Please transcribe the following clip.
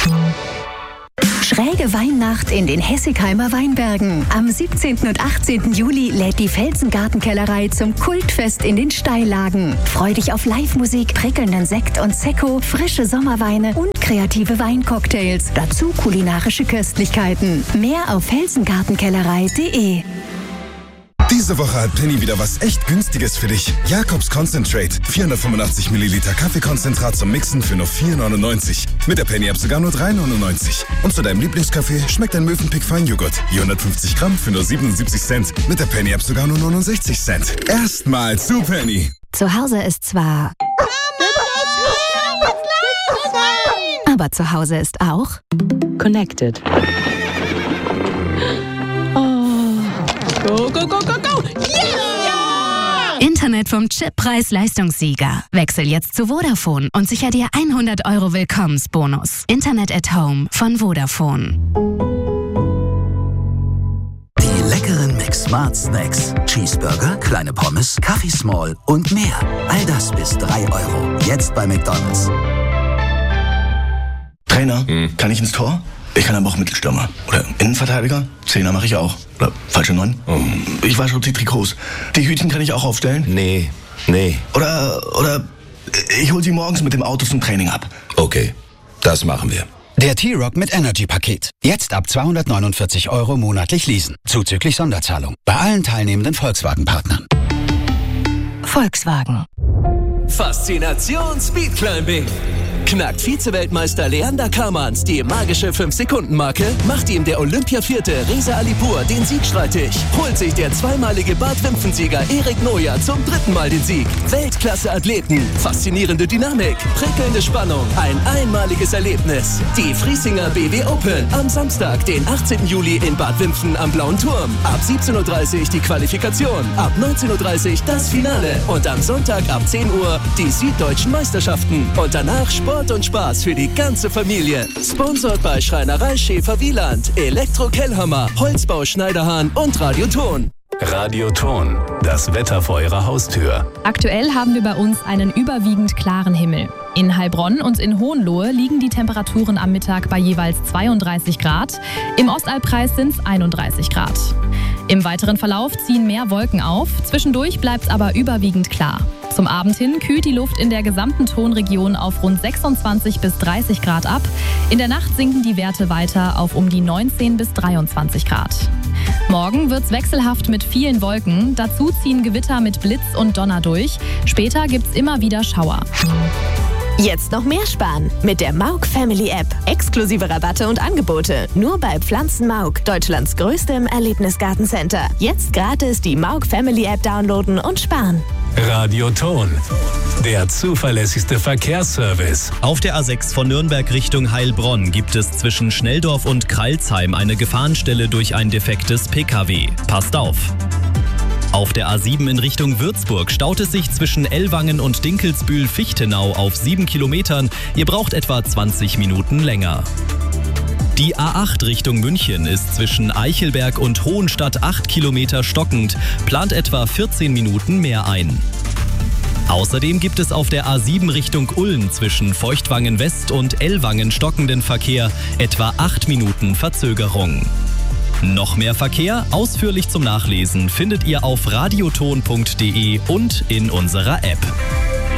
Schräge Weihnacht in den Hessigheimer Weinbergen. Am 17. und 18. Juli lädt die Felsengartenkellerei zum Kultfest in den Steillagen. Freu dich auf Live-Musik, prickelnden Sekt und Sekko, frische Sommerweine und kreative Weincocktails. Dazu kulinarische Köstlichkeiten. Mehr auf felsengartenkellerei.de. Diese Woche hat Penny wieder was echt Günstiges für dich. Jakobs Concentrate. 485 Milliliter Kaffeekonzentrat zum Mixen für nur 4,99. Mit der Penny-App sogar nur 3,99. Und zu deinem Lieblingskaffee schmeckt ein Mövenpick Feinjoghurt. 450 Gramm für nur 77 Cent. Mit der Penny-App sogar nur 69 Cent. Erstmal zu Penny. Zu Hause ist zwar... aber zu Hause ist auch... Connected. Go, go, go, go, go! Yeah! Internet vom Chip-Preis-Leistungssieger. Wechsel jetzt zu Vodafone und sicher dir 100 € Willkommensbonus. Internet at Home von Vodafone. Die leckeren Mix Smart Snacks. Cheeseburger, kleine Pommes, Kaffee Small und mehr. All das bis 3 €. Jetzt bei McDonald's. Trainer, kann ich ins Tor? Ich kann aber auch Mittelstürmer. Oder Innenverteidiger. Zehner mache ich auch. Oder falsche 9. Ich wasche auch die Trikots. Die Hütchen kann ich auch aufstellen? Nee. Oder ich hole sie morgens mit dem Auto zum Training ab. Okay, das machen wir. Der T-Rock mit Energy-Paket. Jetzt ab 249 € monatlich leasen. Zuzüglich Sonderzahlung. Bei allen teilnehmenden Volkswagen-Partnern. Volkswagen. Faszination Speedclimbing. Knackt Vize-Weltmeister Leander Kamans die magische 5-Sekunden-Marke, macht ihm der Olympia-Vierte Reza Alipur den Sieg streitig, holt sich der zweimalige Bad-Wimpfen-Sieger Erik Noja zum 3. Mal den Sieg. Weltklasse-Athleten, faszinierende Dynamik, prickelnde Spannung, ein einmaliges Erlebnis. Die Friesinger BW Open am Samstag, den 18. Juli in Bad Wimpfen am Blauen Turm. Ab 17:30 Uhr die Qualifikation, ab 19:30 Uhr das Finale und am Sonntag ab 10 Uhr die Süddeutschen Meisterschaften. Und danach Sport und Spaß für die ganze Familie. Sponsored bei Schreinerei Schäfer Wieland, Elektro Kellhammer, Holzbau Schneiderhahn und Radioton. Radioton, das Wetter vor Ihrer Haustür. Aktuell haben wir bei uns einen überwiegend klaren Himmel. In Heilbronn und in Hohenlohe liegen die Temperaturen am Mittag bei jeweils 32 Grad. Im Ostalbkreis sind es 31 Grad. Im weiteren Verlauf ziehen mehr Wolken auf, zwischendurch bleibt es aber überwiegend klar. Zum Abend hin kühlt die Luft in der gesamten Tonregion auf rund 26 bis 30 Grad ab. In der Nacht sinken die Werte weiter auf um die 19 bis 23 Grad. Morgen wird's wechselhaft mit vielen Wolken. Dazu ziehen Gewitter mit Blitz und Donner durch. Später gibt's immer wieder Schauer. Jetzt noch mehr sparen mit der Mauk Family App. Exklusive Rabatte und Angebote. Nur bei Pflanzen Mauk, Deutschlands größtem Erlebnisgartencenter. Jetzt gratis die Mauk Family App downloaden und sparen. Radioton, der zuverlässigste Verkehrsservice. Auf der A6 von Nürnberg Richtung Heilbronn gibt es zwischen Schnelldorf und Kralsheim eine Gefahrenstelle durch ein defektes Pkw. Passt auf! Auf der A7 in Richtung Würzburg staut es sich zwischen Ellwangen und Dinkelsbühl-Fichtenau auf 7 Kilometern. Ihr braucht etwa 20 Minuten länger. Die A8 Richtung München ist zwischen Eichelberg und Hohenstadt 8 Kilometer stockend, plant etwa 14 Minuten mehr ein. Außerdem gibt es auf der A7 Richtung Ulm zwischen Feuchtwangen West und Ellwangen stockenden Verkehr, etwa 8 Minuten Verzögerung. Noch mehr Verkehr, ausführlich zum Nachlesen, findet ihr auf radioton.de und in unserer App.